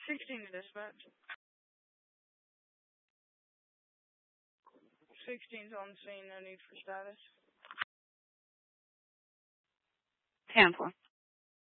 16 to dispatch. 16's on scene, no need for status. 10-4.